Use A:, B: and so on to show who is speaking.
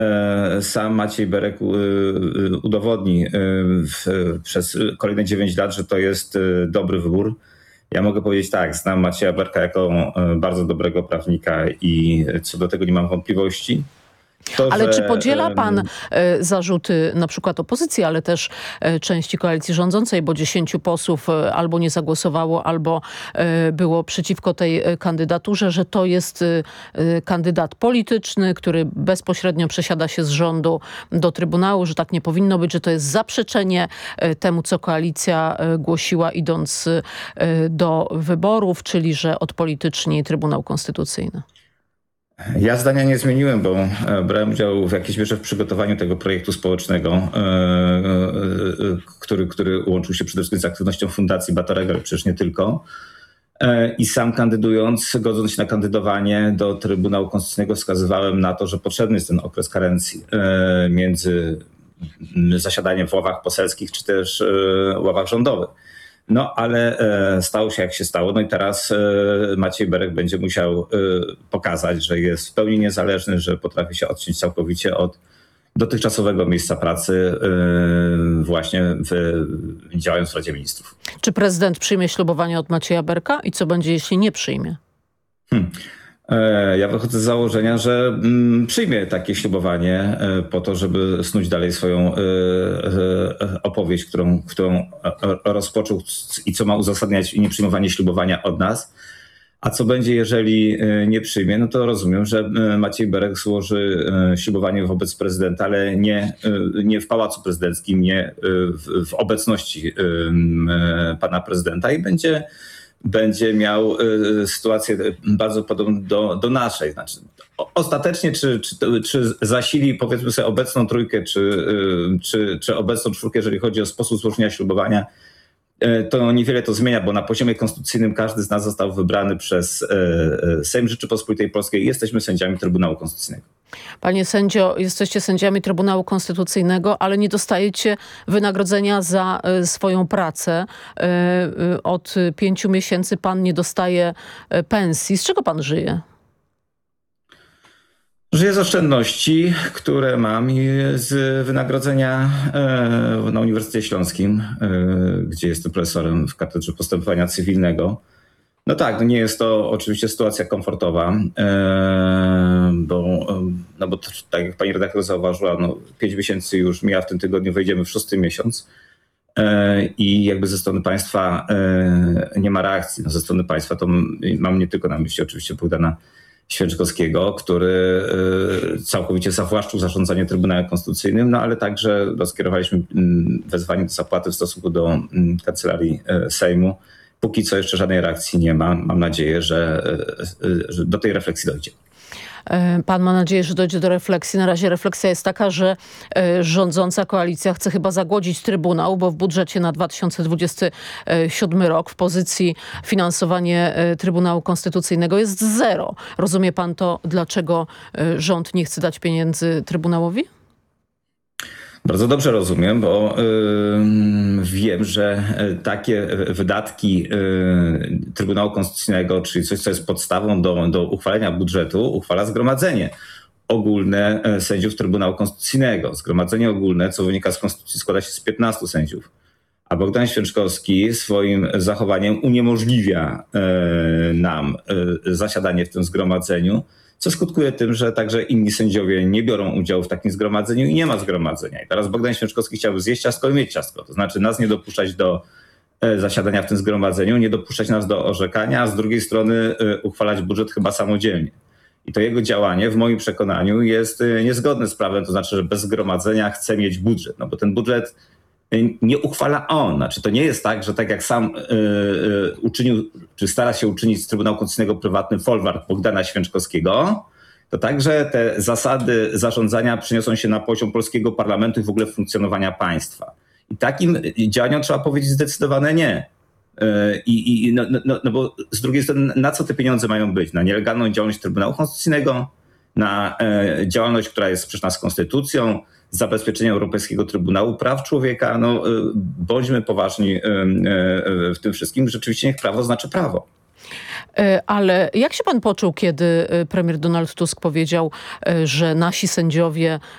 A: sam Maciej Berek udowodni przez kolejne 9 lat, że to jest dobry wybór. Ja mogę powiedzieć tak, znam Macieja Berka jako bardzo dobrego prawnika i co do tego nie mam wątpliwości.
B: Ale czy podziela pan zarzuty na przykład opozycji, ale też części koalicji rządzącej, bo 10 posłów albo nie zagłosowało, albo było przeciwko tej kandydaturze, że to jest kandydat polityczny, który bezpośrednio przesiada się z rządu do Trybunału, że tak nie powinno być, że to jest zaprzeczenie temu, co koalicja głosiła, idąc do wyborów, czyli że odpolityczni Trybunał Konstytucyjny?
A: Ja zdania nie zmieniłem, bo brałem udział w jakiejś mierze w przygotowaniu tego projektu społecznego, który łączył się przede wszystkim z aktywnością Fundacji Batorego, ale przecież nie tylko. I sam kandydując, godząc się na kandydowanie do Trybunału Konstytucyjnego, wskazywałem na to, że potrzebny jest ten okres karencji między zasiadaniem w ławach poselskich czy też ławach rządowych. No ale stało się jak się stało. No i teraz Maciej Berek będzie musiał pokazać, że jest w pełni niezależny, że potrafi się odciąć całkowicie od dotychczasowego miejsca pracy właśnie działając w Radzie Ministrów.
B: Czy prezydent przyjmie ślubowanie od Macieja Berka i co będzie, jeśli nie przyjmie?
A: Ja wychodzę z założenia, że przyjmie takie ślubowanie po to, żeby snuć dalej swoją opowieść, którą rozpoczął i co ma uzasadniać nieprzyjmowanie ślubowania od nas. A co będzie, jeżeli nie przyjmie, no to rozumiem, że Maciej Berek złoży ślubowanie wobec prezydenta, ale nie w Pałacu Prezydenckim, nie w obecności pana prezydenta i będzie miał sytuację bardzo podobną do naszej. Znaczy, ostatecznie czy zasili, powiedzmy sobie, obecną trójkę, czy obecną czwórkę, jeżeli chodzi o sposób złożenia ślubowania, to niewiele to zmienia, bo na poziomie konstytucyjnym każdy z nas został wybrany przez Sejm Rzeczypospolitej Polskiej i jesteśmy sędziami Trybunału Konstytucyjnego.
B: Panie sędzio, jesteście sędziami Trybunału Konstytucyjnego, ale nie dostajecie wynagrodzenia za swoją pracę. Od 5 miesięcy pan nie dostaje pensji. Z czego pan żyje?
A: Żyję z oszczędności, które mam i z wynagrodzenia na Uniwersytecie Śląskim, gdzie jestem profesorem w Katedrze Postępowania Cywilnego. No tak, no nie jest to oczywiście sytuacja komfortowa, bo tak jak pani redaktor zauważyła, 5 miesięcy już mija, w tym tygodniu wejdziemy w 6. miesiąc i jakby ze strony państwa nie ma reakcji. Ze strony państwa to mam nie tylko na myśli oczywiście Bogdana Święczkowskiego, który całkowicie zawłaszczył zarządzanie Trybunałem Konstytucyjnym, ale także skierowaliśmy wezwanie do zapłaty w stosunku do Kancelarii Sejmu. Póki co jeszcze żadnej reakcji nie ma. Mam nadzieję, że do tej refleksji dojdzie.
B: Pan ma nadzieję, że dojdzie do refleksji. Na razie refleksja jest taka, że rządząca koalicja chce chyba zagłodzić Trybunał, bo w budżecie na 2027 rok w pozycji finansowanie Trybunału Konstytucyjnego jest 0. Rozumie pan to, dlaczego rząd nie chce dać pieniędzy Trybunałowi?
A: Bardzo dobrze rozumiem, bo wiem, że takie wydatki Trybunału Konstytucyjnego, czyli coś, co jest podstawą do uchwalenia budżetu, uchwala Zgromadzenie Ogólne Sędziów Trybunału Konstytucyjnego. Zgromadzenie Ogólne, co wynika z Konstytucji, składa się z 15 sędziów. A Bogdan Święczkowski swoim zachowaniem uniemożliwia nam zasiadanie w tym zgromadzeniu, co skutkuje tym, że także inni sędziowie nie biorą udziału w takim zgromadzeniu i nie ma zgromadzenia. I teraz Bogdan Święczkowski chciałby zjeść ciastko i mieć ciastko. To znaczy nas nie dopuszczać do zasiadania w tym zgromadzeniu, nie dopuszczać nas do orzekania, a z drugiej strony uchwalać budżet chyba samodzielnie. I to jego działanie w moim przekonaniu jest niezgodne z prawem, to znaczy, że bez zgromadzenia chce mieć budżet, bo ten budżet nie uchwala on. Znaczy, to nie jest tak, że tak jak sam uczynił, czy stara się uczynić z Trybunału Konstytucyjnego prywatny folwark Bogdana Święczkowskiego, to także te zasady zarządzania przeniosą się na poziom polskiego parlamentu i w ogóle funkcjonowania państwa. I takim działaniom trzeba powiedzieć zdecydowane nie. Bo z drugiej strony, na co te pieniądze mają być? Na nielegalną działalność Trybunału Konstytucyjnego, na działalność, która jest sprzeczna z konstytucją, z zabezpieczeniem Europejskiego Trybunału Praw Człowieka. Bądźmy poważni w tym wszystkim. Rzeczywiście niech prawo znaczy prawo.
B: Ale jak się pan poczuł, kiedy premier Donald Tusk powiedział, że nasi sędziowie